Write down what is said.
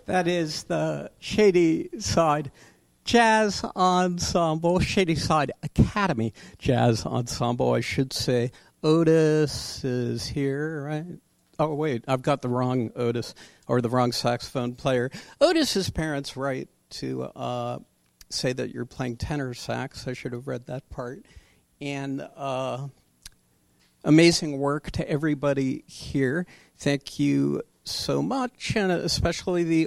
That is the Shady Side Jazz Ensemble, Shady Side Academy Jazz Ensemble, I should say. Otis is here, right? Oh, wait, I've got the wrong Otis, or the wrong saxophone player. Otis's parents write to say that you're playing tenor sax. I should have read that part. And amazing work to everybody here. Thank you so much, and especially the